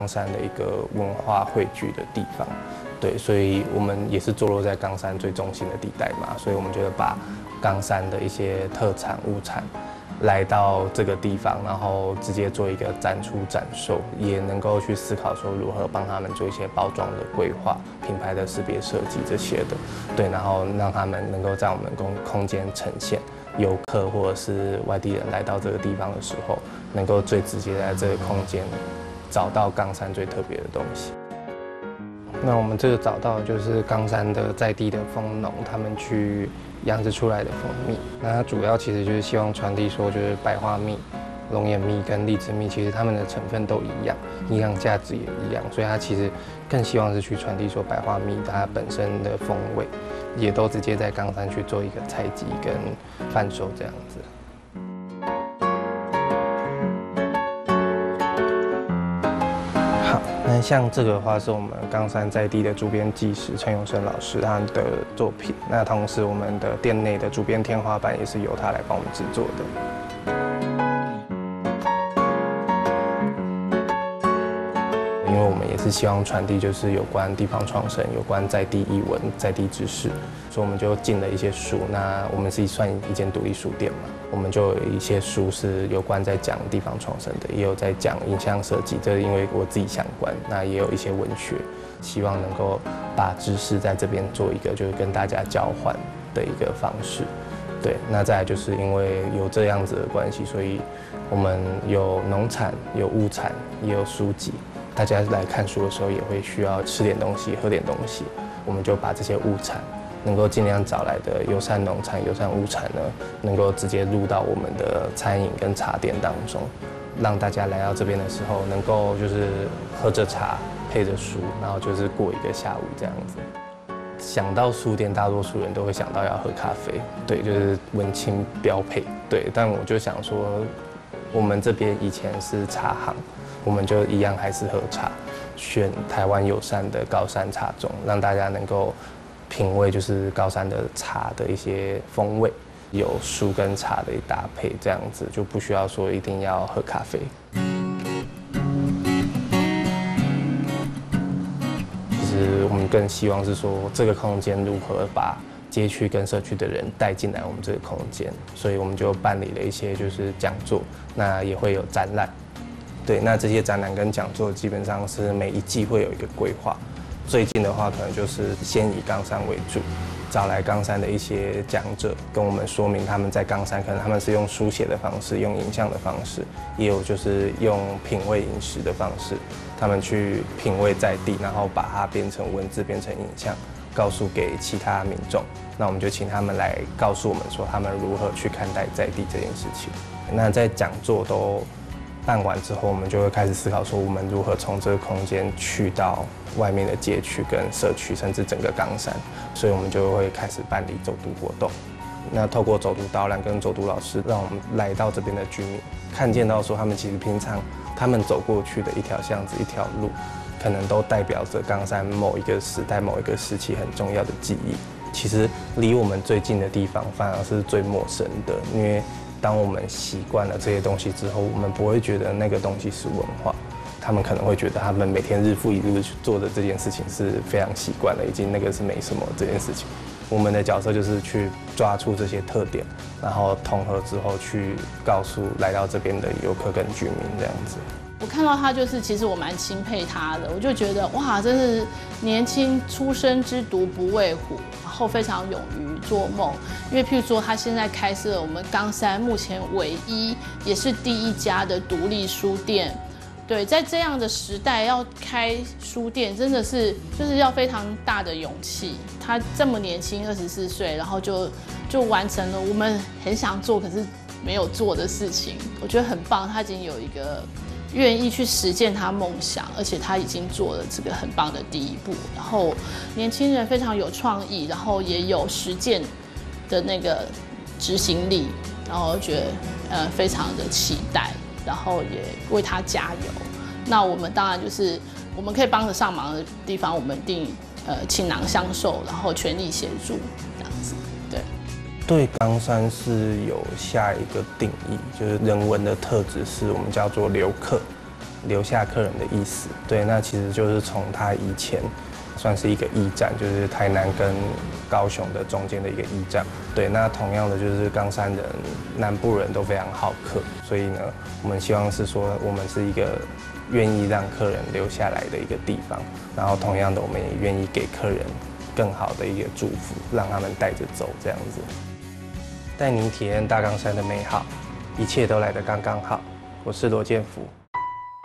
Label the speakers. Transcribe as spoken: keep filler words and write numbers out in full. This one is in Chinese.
Speaker 1: 冈山的一个文化汇聚的地方。对，所以我们也是坐落在冈山最中心的地带嘛，所以我们就会把冈山的一些特产物产来到这个地方，然后直接做一个展出展售，也能够去思考说如何帮他们做一些包装的规划、品牌的识别设计这些的，对，然后让他们能够在我们空空间呈现，游客或者是外地人来到这个地方的时候，能够最直接在这个空间找到冈山最特别的东西。那我们这个找到的就是冈山的在地的蜂农，他们去养殖出来的蜂蜜。那它主要其实就是希望传递说，就是百花蜜、龙眼蜜跟荔枝蜜，其实它们的成分都一样，营养价值也一样，所以它其实更希望是去传递说百花蜜它本身的风味，也都直接在冈山去做一个采集跟贩售这样子。那像这个的话，是我们冈山在地的主编技师陈永生老师他的作品。那同时，我们的店内的主编天花板也是由他来帮我们制作的。因为我们也是希望传递就是有关地方创生、有关在地艺文、在地知识，所以我们就进了一些书。那我们是算一间独立书店嘛，我们就有一些书是有关在讲地方创生的，也有在讲影像设计，这是因为我自己相关。那也有一些文学，希望能够把知识在这边做一个就是跟大家交换的一个方式。对，那再来就是因为有这样子的关系，所以我们有农产、有物产，也有书籍。大家来看书的时候也会需要吃点东西、喝点东西，我们就把这些物产能够尽量找来的友善农产、友善物产呢，能够直接入到我们的餐饮跟茶店当中，让大家来到这边的时候，能够就是喝着茶、配着书，然后就是过一个下午这样子。想到书店，大多数人都会想到要喝咖啡，对，就是文青标配，对。但我就想说，我们这边以前是茶行。我们就一样还是喝茶，选台湾友善的高山茶种，让大家能够品味就是高山的茶的一些风味，有书跟茶的搭配，这样子就不需要说一定要喝咖啡。其实我们更希望是说，这个空间如何把街区跟社区的人带进来我们这个空间，所以我们就办理了一些就是讲座，那也会有展览。对，那这些展览跟讲座基本上是每一季会有一个规划。最近的话，可能就是先以冈山为主，找来冈山的一些讲者，跟我们说明他们在冈山，可能他们是用书写的方式，用影像的方式，也有就是用品味饮食的方式，他们去品味在地，然后把它变成文字，变成影像，告诉给其他民众。那我们就请他们来告诉我们说，他们如何去看待在地这件事情。那在讲座都办完之后，我们就会开始思考说，我们如何从这个空间去到外面的街区跟社区，甚至整个冈山。所以我们就会开始办理走读活动。那透过走读导览跟走读老师，让我们来到这边的居民看见到说，他们其实平常他们走过去的一条巷子、一条路，可能都代表着冈山某一个时代、某一个时期很重要的记忆。其实离我们最近的地方，反而是最陌生的，因为当我们习惯了这些东西之后，我们不会觉得那个东西是文化，他们可能会觉得他们每天日复一日去做的这件事情是非常习惯了，已经那个是没什么这件事情。我们的角色就是去抓出这些特点，然后统合之后去告诉来到这边的游客跟居民这样子。
Speaker 2: 我看到他就是，其实我蛮钦佩他的，我就觉得哇，真是年轻初生之犊不畏虎，然后非常勇于做梦。因为譬如说，他现在开设了我们冈山目前唯一也是第一家的独立书店。对，在这样的时代要开书店，真的是就是要非常大的勇气。他这么年轻，二十四岁，然后就就完成了我们很想做可是没有做的事情，我觉得很棒。他已经有一个愿意去实践他梦想，而且他已经做了这个很棒的第一步。然后年轻人非常有创意，然后也有实践的那个执行力，然后我觉得呃非常的期待，然后也为他加油。那我们当然就是我们可以帮得上忙的地方，我们一定呃倾囊相授，然后全力协助这样子。对。
Speaker 1: 对冈山是有下一个定义，就是人文的特质是我们叫做留客。 留下客人的意思。对，那其实就是从它以前算是一个驿站，就是台南跟高雄的中间的一个驿站。对，那同样的就是冈山人、南部人都非常好客，所以呢，我们希望是说我们是一个愿意让客人留下来的一个地方。然后同样的，我们也愿意给客人更好的一个祝福，让他们带着走这样子，带您体验大冈山的美好，一切都来得刚刚好。我是罗建福。